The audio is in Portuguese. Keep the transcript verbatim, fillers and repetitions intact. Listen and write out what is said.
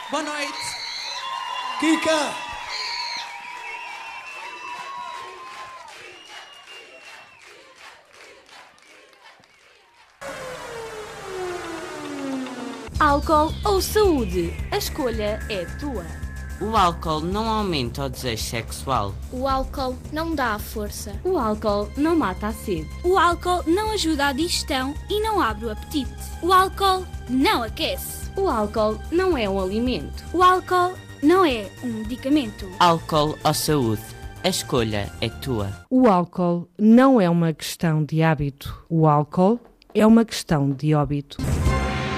Boa noite. Kika! Álcool ou saúde? A escolha é tua. O álcool não aumenta o desejo sexual. O álcool não dá a força. O álcool não mata a sede. O álcool não ajuda à digestão e não abre o apetite. O álcool não aquece. O álcool não é um alimento. O álcool não é um medicamento. Álcool ou saúde? A escolha é tua. O álcool não é uma questão de hábito. O álcool é uma questão de óbito.